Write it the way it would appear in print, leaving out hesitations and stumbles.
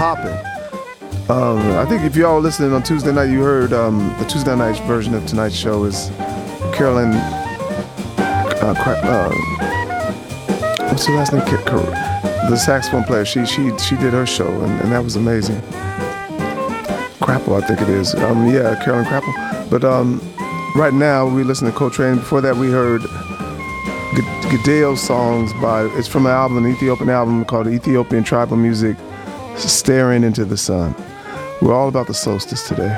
popping. I think if y'all listening on Tuesday night, you heard the Tuesday night version of tonight's show is Carolyn. What's her last name? The saxophone player. She did her show, and that was amazing. Crapple, I think it is. Yeah, Carolyn Crapple. But right now we listen to Coltrane. Before that, we heard Gideon songs it's from an Ethiopian album called Ethiopian Tribal Music, Staring into the Sun. We're all about the solstice today.